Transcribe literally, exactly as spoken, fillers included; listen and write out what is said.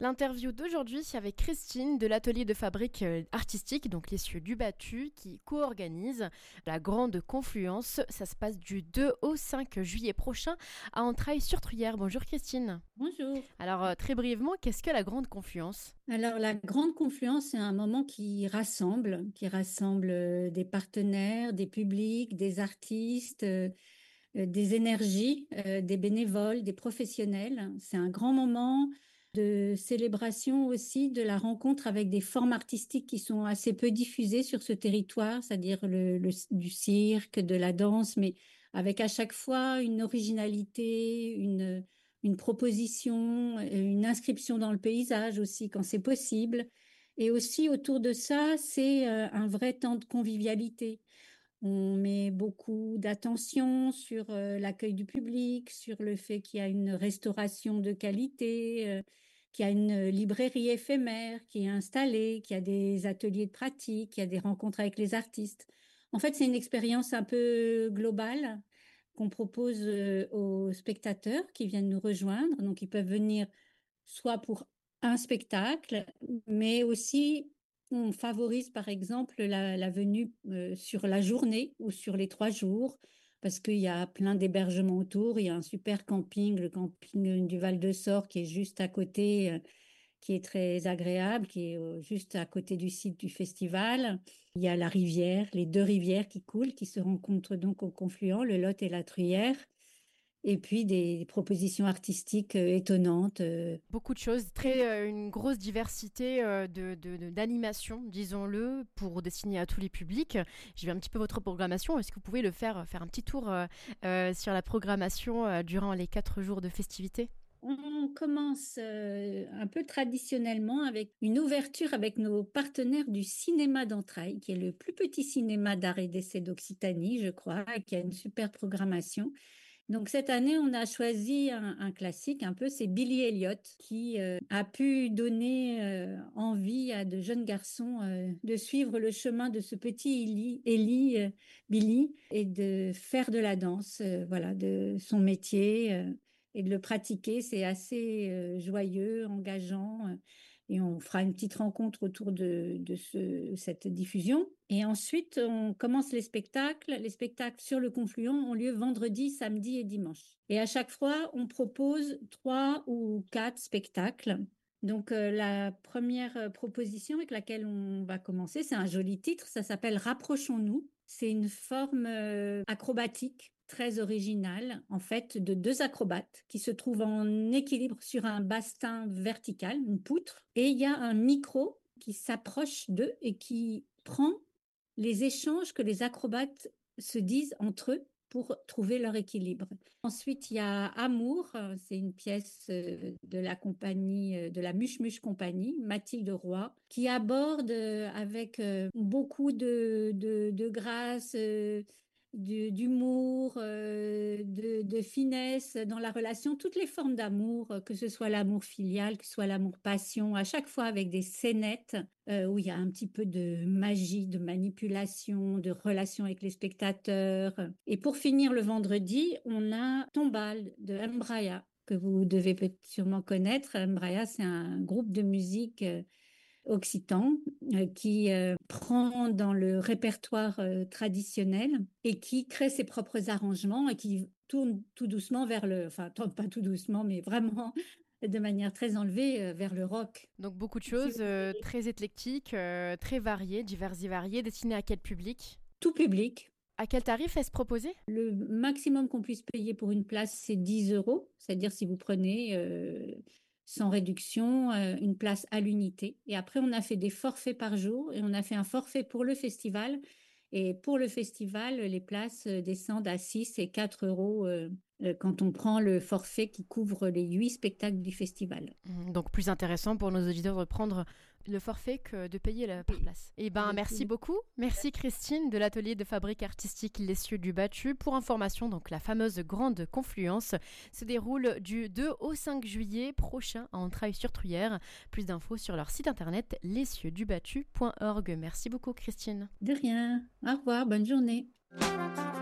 L'interview d'aujourd'hui, c'est avec Christine de l'atelier de fabrique artistique, donc les Cieux du Battu, qui co-organise la Grande Confluence. Ça se passe du deux au cinq juillet prochain à Entrailles-sur-Truyère. Bonjour Christine. Bonjour. Alors euh, très brièvement, qu'est-ce que la Grande Confluence ? Alors, la Grande Confluence, c'est un moment qui rassemble, qui rassemble euh, des partenaires, des publics, des artistes, euh, euh, des énergies, euh, des bénévoles, des professionnels. C'est un grand moment de célébration aussi de la rencontre avec des formes artistiques qui sont assez peu diffusées sur ce territoire, c'est-à-dire le, le- du cirque, de la danse, mais avec à chaque fois une originalité, une, une proposition, une inscription dans le paysage aussi quand c'est possible. Et aussi autour de ça, c'est euh, un vrai temps de convivialité. On met beaucoup d'attention sur euh, l'accueil du public, sur le fait qu'il y a une restauration de qualité, euh, qu'il y a une librairie éphémère qui est installée, qu'il y a des ateliers de pratique, qu'il y a des rencontres avec les artistes. En fait, c'est une expérience un peu globale qu'on propose euh, aux spectateurs qui viennent nous rejoindre. Donc, ils peuvent venir soit pour un spectacle, mais aussi on favorise par exemple la, la venue euh, sur la journée ou sur les trois jours, parce qu'il y a plein d'hébergements autour. Il y a un super camping, le camping du Val de Sort, qui est juste à côté, euh, qui est très agréable, qui est euh, juste à côté du site du festival. Il y a la rivière, les deux rivières qui coulent, qui se rencontrent donc au confluent, le Lot et la Truyère. Et puis des propositions artistiques euh, étonnantes. euh, Beaucoup de choses, très, euh, une grosse diversité euh, de, de- de- d'animations, disons-le, pour dessiner à tous les publics. J'ai vu un petit peu votre programmation. Est-ce que vous pouvez le faire, faire un petit tour euh, euh, sur la programmation euh, durant les quatre jours de festivités ? On commence euh, un peu traditionnellement avec une ouverture avec nos partenaires du cinéma d'Entrailles, qui est le plus petit cinéma d'art et d'essai d'Occitanie, je crois, et qui a une super programmation. Donc cette année, on a choisi un, un classique un peu, c'est Billy Elliot, qui euh, a pu donner euh, envie à de jeunes garçons euh, de suivre le chemin de ce petit Eli, Eli, euh, Billy, et de faire de la danse, euh, voilà, de son métier, euh, et de le pratiquer. C'est assez euh, joyeux, engageant. euh, Et on fera une petite rencontre autour de, de ce- cette diffusion. Et ensuite, on commence les spectacles. Les spectacles sur le Confluent ont lieu vendredi, samedi et dimanche. Et à chaque fois, on propose trois ou quatre spectacles. Donc, euh, la première euh, proposition avec laquelle on va commencer, c'est un joli titre. Ça s'appelle Rapprochons-nous. C'est une forme euh, acrobatique très originale, en fait, de deux acrobates qui se trouvent en équilibre sur un bastin vertical, une poutre. Et il y a un micro qui s'approche d'eux et qui prend les échanges que les acrobates se disent entre eux pour trouver leur équilibre. Ensuite, il y a Amour, euh, c'est une pièce euh, de la compagnie, euh, de la Muche Muche Compagnie, Mathilde Roy, qui aborde euh, avec euh, beaucoup de, de, de grâce, euh, du- d'humour, euh, de, de finesse dans la relation, toutes les formes d'amour, euh, que ce soit l'amour filial, que ce soit l'amour passion, à chaque fois avec des scénettes euh, où il y a un petit peu de magie, de manipulation, de relation avec les spectateurs. Et pour finir le vendredi, on a Tombal de Mbraya, que vous devez peut- sûrement connaître. Mbraya, c'est un groupe de musique euh, occitan euh, qui euh, prend dans le répertoire euh, traditionnel et qui crée ses propres arrangements et qui tourne tout doucement vers le, enfin tourne pas tout doucement, mais vraiment de manière très enlevée euh, vers le rock. Donc beaucoup de Si choses vous euh, voulez. très éclectiques, euh, très variées, diverses et variées, destinées à quel public ? Tout public. À quel tarif est-ce proposé ? Le maximum qu'on puisse payer pour une place, c'est dix euros. C'est-à-dire si vous prenez euh, sans réduction euh, une place à l'unité. Et après, on a fait des forfaits par jour et on a fait un forfait pour le festival. Et pour le festival, les places euh, descendent à six et quatre euros euh, euh, quand on prend le forfait qui couvre les huit spectacles du festival. Mmh, Donc plus intéressant pour nos auditeurs de prendre le forfait que de payer la par Oui, place. Eh ben avec tous merci les... beaucoup. Merci Christine de l'atelier de fabrique artistique Les Cieux du Battu. Pour information, donc la fameuse Grande Confluence se déroule du deux au cinq juillet prochain à Entrailles-sur-Truyère. Plus d'infos sur leur site internet les cieux du battu point org. Merci beaucoup Christine. De rien. Au revoir, bonne journée.